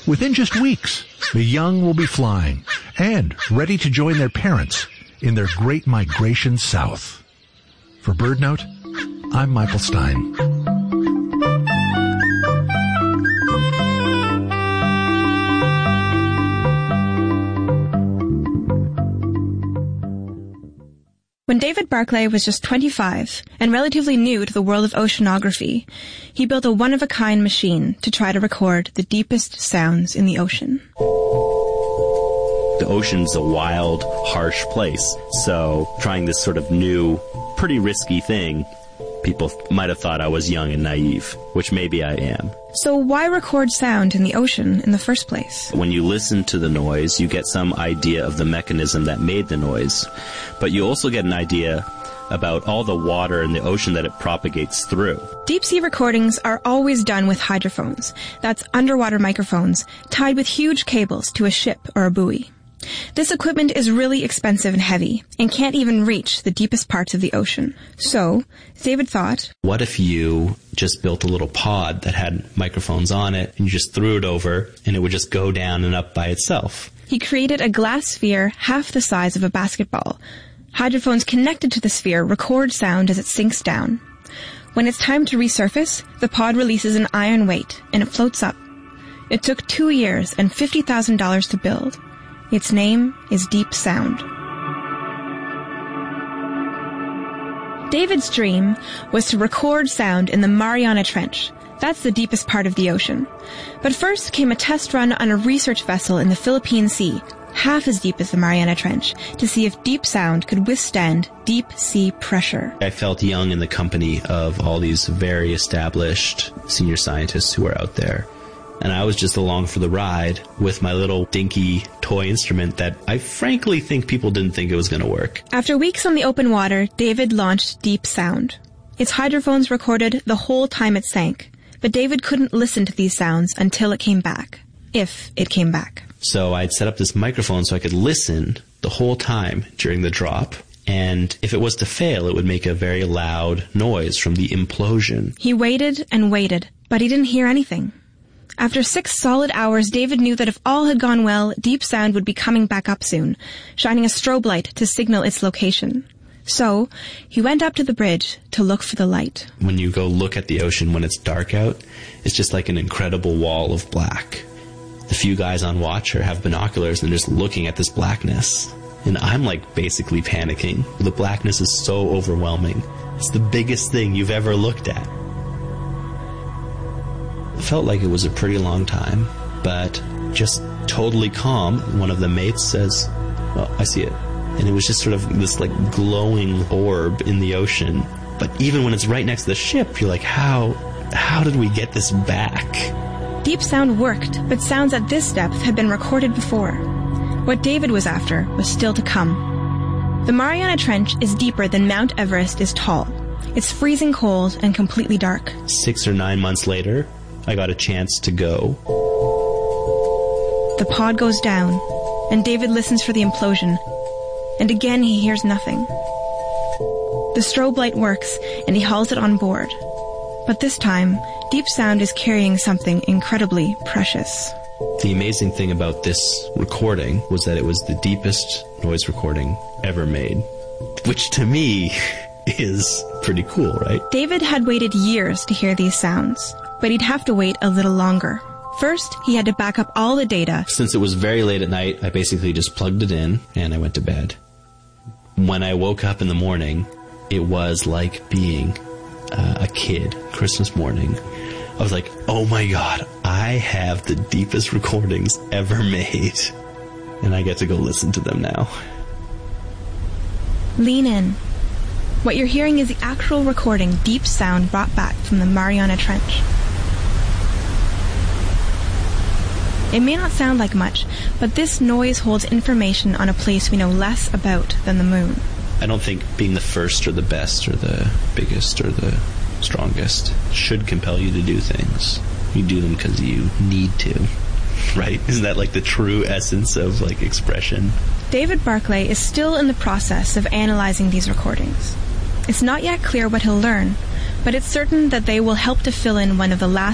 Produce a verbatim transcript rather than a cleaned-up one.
Within just weeks, the young will be flying and ready to join their parents in their great migration south. For BirdNote, I'm Michael Stein. When David Barclay was just twenty-five and relatively new to the world of oceanography, he built a one-of-a-kind machine to try to record the deepest sounds in the ocean. The ocean's a wild, harsh place, so trying this sort of new, pretty risky thing, people might have thought I was young and naive, which maybe I am. So why record sound in the ocean in the first place? When you listen to the noise, you get some idea of the mechanism that made the noise, but you also get an idea about all the water in the ocean that it propagates through. Deep-sea recordings are always done with hydrophones. That's underwater microphones tied with huge cables to a ship or a buoy. This equipment is really expensive and heavy and can't even reach the deepest parts of the ocean. So, David thought, what if you just built a little pod that had microphones on it and you just threw it over and it would just go down and up by itself? He created a glass sphere half the size of a basketball. Hydrophones connected to the sphere record sound as it sinks down. When it's time to resurface, the pod releases an iron weight and it floats up. It took two years and fifty thousand dollars to build. Its name is Deep Sound. David's dream was to record sound in the Mariana Trench. That's the deepest part of the ocean. But first came a test run on a research vessel in the Philippine Sea, half as deep as the Mariana Trench, to see if deep sound could withstand deep sea pressure. I felt young in the company of all these very established senior scientists who were out there. And I was just along for the ride with my little dinky toy instrument that I frankly think people didn't think it was going to work. After weeks on the open water, David launched Deep Sound. Its hydrophones recorded the whole time it sank, but David couldn't listen to these sounds until it came back, if it came back. So I'd set up this microphone so I could listen the whole time during the drop. And if it was to fail, it would make a very loud noise from the implosion. He waited and waited, but he didn't hear anything. After six solid hours, David knew that if all had gone well, Deep Sound would be coming back up soon, shining a strobe light to signal its location. So, he went up to the bridge to look for the light. When you go look at the ocean when it's dark out, it's just like an incredible wall of black. The few guys on watch are have binoculars and they're just looking at this blackness. And I'm like basically panicking. The blackness is so overwhelming. It's the biggest thing you've ever looked at. It felt like it was a pretty long time, but just totally calm. One of the mates says, "Well, I see it." And it was just sort of this like glowing orb in the ocean. But even when it's right next to the ship, you're like, how, how did we get this back? Deep Sound worked, but sounds at this depth had been recorded before. What David was after was still to come. The Mariana Trench is deeper than Mount Everest is tall. It's freezing cold and completely dark. Six or nine months later, I got a chance to go. The pod goes down, and David listens for the implosion, and again he hears nothing. The strobe light works, and he hauls it on board. But this time, Deep Sound is carrying something incredibly precious. The amazing thing about this recording was that it was the deepest noise recording ever made, which to me is pretty cool, right? David had waited years to hear these sounds, but he'd have to wait a little longer. First, he had to back up all the data. Since it was very late at night, I basically just plugged it in and I went to bed. When I woke up in the morning, it was like being uh, a kid, Christmas morning. I was like, oh my God, I have the deepest recordings ever made. And I get to go listen to them now. Lean in. What you're hearing is the actual recording Deep Sound brought back from the Mariana Trench. It may not sound like much, but this noise holds information on a place we know less about than the moon. I don't think being the first or the best or the biggest or the strongest should compel you to do things. You do them because you need to, right? Isn't that like the true essence of like expression? David Barclay is still in the process of analyzing these recordings. It's not yet clear what he'll learn, but it's certain that they will help to fill in one of the last